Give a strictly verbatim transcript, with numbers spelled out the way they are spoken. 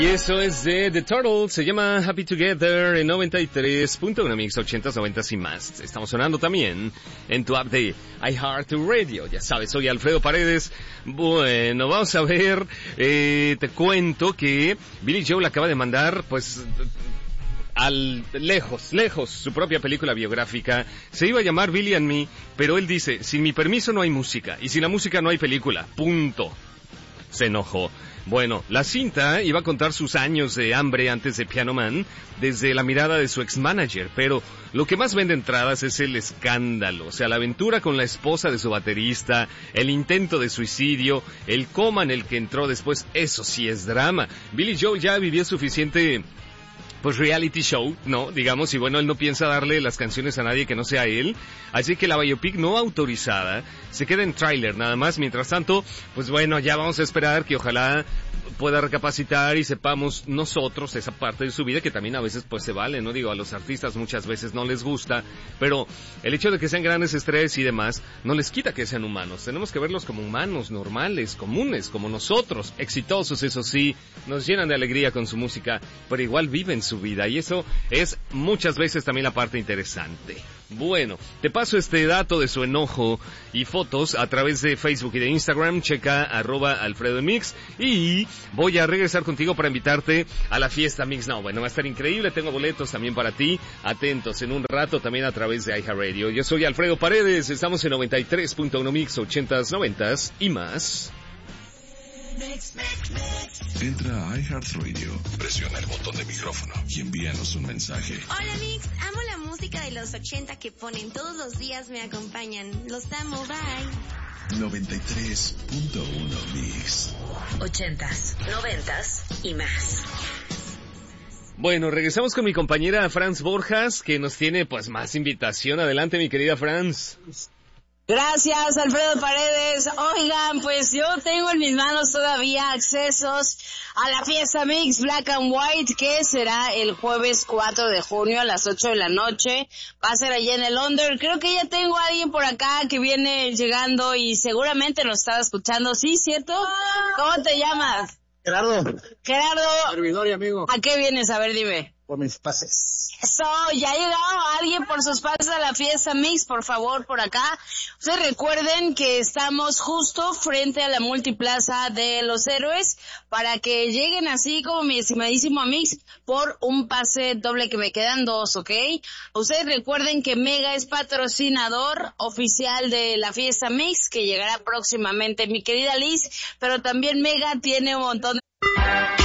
Y eso es de The Turtles, se llama Happy Together en noventa y tres punto uno Mix ochentas, noventas y más. Estamos sonando también en tu app de iHeartRadio. Ya sabes, soy Alfredo Paredes. Bueno, vamos a ver, eh, te cuento que Billy Joel acaba de mandar, pues, al lejos, lejos, su propia película biográfica. Se iba a llamar Billy and Me, pero él dice, sin mi permiso no hay música, y sin la música no hay película, punto. Se enojó. Bueno, la cinta iba a contar sus años de hambre antes de Piano Man, desde la mirada de su ex-manager, pero lo que más vende entradas es el escándalo, o sea, la aventura con la esposa de su baterista, el intento de suicidio, el coma en el que entró después, eso sí es drama. Billy Joel ya vivió suficiente, pues, reality show, ¿no? Digamos, y bueno, él no piensa darle las canciones a nadie que no sea él, así que la biopic no autorizada se queda en tráiler nada más. Mientras tanto, pues bueno, ya vamos a esperar que ojalá pueda recapacitar y sepamos nosotros esa parte de su vida que también a veces pues se vale, ¿no? Digo, a los artistas muchas veces no les gusta, pero el hecho de que sean grandes estrellas y demás no les quita que sean humanos. Tenemos que verlos como humanos, normales, comunes, como nosotros, exitosos, eso sí, nos llenan de alegría con su música, pero igual viven su vida, y eso es muchas veces también la parte interesante. Bueno, te paso este dato de su enojo y fotos a través de Facebook y de Instagram. Checa arroba Alfredo Mix, y voy a regresar contigo para invitarte a la fiesta Mix Now. Bueno, va a estar increíble, tengo boletos también para ti, atentos en un rato también a través de iHeartRadio. Yo soy Alfredo Paredes, estamos en noventa y tres punto uno Mix, ochentas, noventas y más. Entra a iHeartRadio, presiona el botón de micrófono y envíanos un mensaje. Hola Mix, amo la música de los ochenta que ponen todos los días, me acompañan. Los amo, bye. noventa y tres punto uno Mix. Ochentas, noventas y más. Bueno, regresamos con mi compañera Franz Borjas, que nos tiene pues más invitación. Adelante, mi querida Franz. Gracias, Alfredo Paredes. Oigan, pues yo tengo en mis manos todavía accesos a la fiesta Mix Black and White, que será el jueves cuatro de junio a las ocho de la noche. Va a ser allá en el Under. Creo que ya tengo a alguien por acá que viene llegando y seguramente nos estaba escuchando. ¿Sí, cierto? ¿Cómo te llamas? Gerardo. Gerardo. Servidor y amigo. ¿A qué vienes? A ver, dime. Por mis pases. Eso, ya ha llegado alguien por sus pases a la fiesta Mix, por favor, por acá. Ustedes recuerden que estamos justo frente a la multiplaza de Los Héroes para que lleguen así como mi estimadísimo Mix por un pase doble, que me quedan dos, ¿ok? Ustedes recuerden que Mega es patrocinador oficial de la fiesta Mix, que llegará próximamente, mi querida Liz, pero también Mega tiene un montón de